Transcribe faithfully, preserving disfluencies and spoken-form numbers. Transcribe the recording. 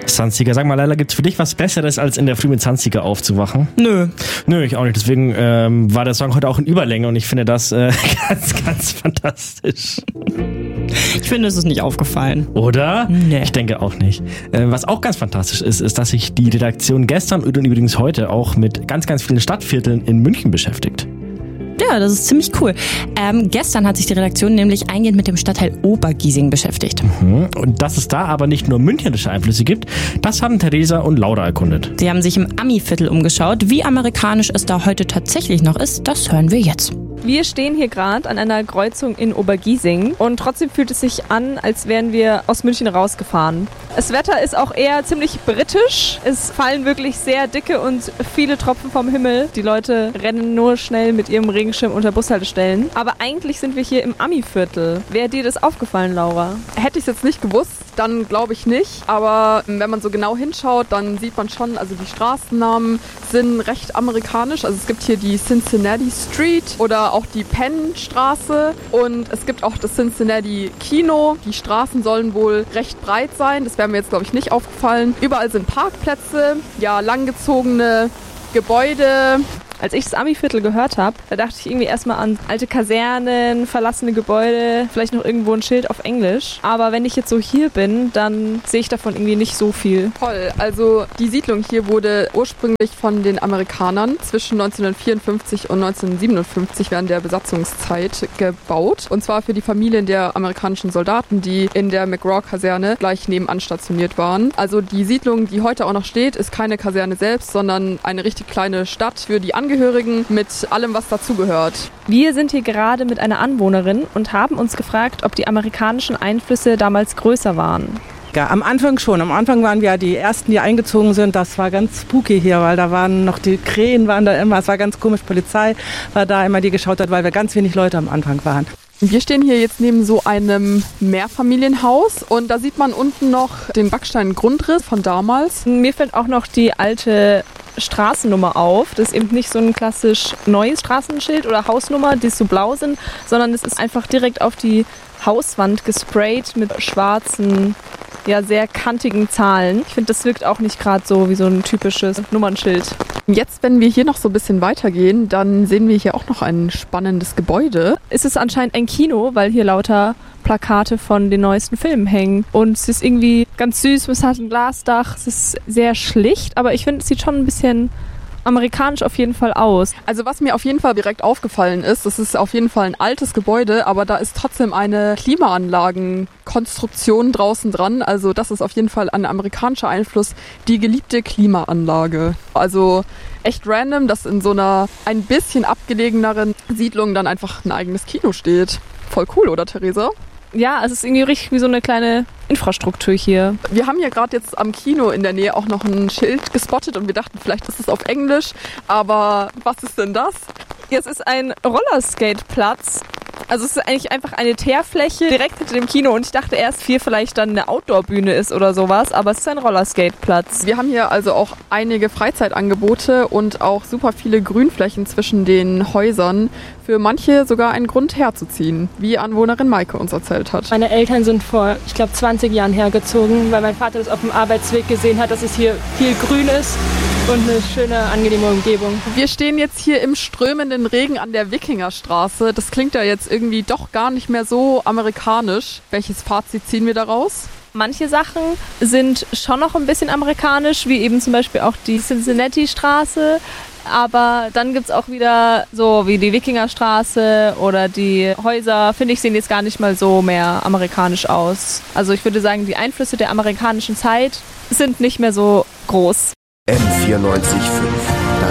Sunseeker, sag mal, Leila, gibt's für dich was Besseres, als in der Früh mit Sunseeker aufzuwachen? Nö. Nö, ich auch nicht. Deswegen ähm, war der Song heute auch in Überlänge und ich finde das äh, ganz, ganz fantastisch. Ich finde, es ist nicht aufgefallen. Oder? Nee. Ich denke auch nicht. Äh, was auch ganz fantastisch ist, ist, dass sich die Redaktion gestern und übrigens heute auch mit ganz, ganz vielen Stadtvierteln in München beschäftigt. Ja, das ist ziemlich cool. Ähm, gestern hat sich die Redaktion nämlich eingehend mit dem Stadtteil Obergiesing beschäftigt. Mhm. Und dass es da aber nicht nur münchenische Einflüsse gibt, das haben Theresa und Laura erkundet. Sie haben sich im Ami-Viertel umgeschaut. Wie amerikanisch es da heute tatsächlich noch ist, das hören wir jetzt. Wir stehen hier gerade an einer Kreuzung in Obergiesing und trotzdem fühlt es sich an, als wären wir aus München rausgefahren. Das Wetter ist auch eher ziemlich britisch. Es fallen wirklich sehr dicke und viele Tropfen vom Himmel. Die Leute rennen nur schnell mit ihrem Regenschirm unter Bushaltestellen. Aber eigentlich sind wir hier im Ami-Viertel. Wäre dir das aufgefallen, Laura? Hätte ich es jetzt nicht gewusst, dann glaube ich nicht. Aber wenn man so genau hinschaut, dann sieht man schon, also die Straßennamen sind recht amerikanisch. Also es gibt hier die Cincinnati Street oder auch die Penn-Straße und es gibt auch das Cincinnati Kino. Die Straßen sollen wohl recht breit sein. Das wäre mir jetzt, glaube ich, nicht aufgefallen. Überall sind Parkplätze, ja, langgezogene Gebäude. Als ich das Ami-Viertel gehört habe, da dachte ich irgendwie erstmal an alte Kasernen, verlassene Gebäude, vielleicht noch irgendwo ein Schild auf Englisch. Aber wenn ich jetzt so hier bin, dann sehe ich davon irgendwie nicht so viel. Toll, also die Siedlung hier wurde ursprünglich von den Amerikanern zwischen neunzehnhundertvierundfünfzig und neunzehnhundertsiebenundfünfzig während der Besatzungszeit gebaut. Und zwar für die Familien der amerikanischen Soldaten, die in der McGraw-Kaserne gleich nebenan stationiert waren. Also die Siedlung, die heute auch noch steht, ist keine Kaserne selbst, sondern eine richtig kleine Stadt für die Angehörigen mit allem, was dazugehört. Wir sind hier gerade mit einer Anwohnerin und haben uns gefragt, ob die amerikanischen Einflüsse damals größer waren. Ja, am Anfang schon. Am Anfang waren wir die Ersten, die eingezogen sind. Das war ganz spooky hier, weil da waren noch die Krähen waren da immer. Es war ganz komisch. Polizei war da immer, die geschaut hat, weil wir ganz wenig Leute am Anfang waren. Wir stehen hier jetzt neben so einem Mehrfamilienhaus und da sieht man unten noch den Backsteingrundriss von damals. Mir fällt auch noch die alte Straßennummer auf. Das ist eben nicht so ein klassisch neues Straßenschild oder Hausnummer, die so blau sind, sondern es ist einfach direkt auf die Hauswand gesprayt mit schwarzen, ja sehr kantigen Zahlen. Ich finde, das wirkt auch nicht gerade so wie so ein typisches Nummernschild. Jetzt, wenn wir hier noch so ein bisschen weitergehen, dann sehen wir hier auch noch ein spannendes Gebäude. Es ist anscheinend ein Kino, weil hier lauter Plakate von den neuesten Filmen hängen. Und es ist irgendwie ganz süß, es hat ein Glasdach, es ist sehr schlicht, aber ich finde, es sieht schon ein bisschen amerikanisch auf jeden Fall aus. Also was mir auf jeden Fall direkt aufgefallen ist, das ist auf jeden Fall ein altes Gebäude, aber da ist trotzdem eine Klimaanlagenkonstruktion draußen dran. Also das ist auf jeden Fall ein amerikanischer Einfluss, die geliebte Klimaanlage. Also echt random, dass in so einer ein bisschen abgelegeneren Siedlung dann einfach ein eigenes Kino steht. Voll cool, oder Theresa? Ja, es ist irgendwie richtig wie so eine kleine Infrastruktur hier. Wir haben hier gerade jetzt am Kino in der Nähe auch noch ein Schild gespottet und wir dachten, vielleicht ist es auf Englisch, aber was ist denn das? Ja, es ist ein Rollerskate-Platz. Also es ist eigentlich einfach eine Teerfläche direkt hinter dem Kino und ich dachte erst, hier vielleicht dann eine Outdoor-Bühne ist oder sowas, aber es ist ein Rollerskate-Platz. Wir haben hier also auch einige Freizeitangebote und auch super viele Grünflächen zwischen den Häusern. Für manche sogar einen Grund herzuziehen, wie Anwohnerin Maike uns erzählt hat. Meine Eltern sind vor, ich glaube, zwanzig Jahren hergezogen, weil mein Vater das auf dem Arbeitsweg gesehen hat, dass es hier viel grün ist und eine schöne, angenehme Umgebung. Wir stehen jetzt hier im strömenden Regen an der Wikingerstraße. Das klingt ja jetzt irgendwie doch gar nicht mehr so amerikanisch. Welches Fazit ziehen wir daraus? Manche Sachen sind schon noch ein bisschen amerikanisch, wie eben zum Beispiel auch die Cincinnati-Straße. Aber dann gibt es auch wieder so wie die Wikingerstraße oder die Häuser, finde ich, sehen jetzt gar nicht mal so mehr amerikanisch aus. Also ich würde sagen, die Einflüsse der amerikanischen Zeit sind nicht mehr so groß. M vierundneunzig Komma fünf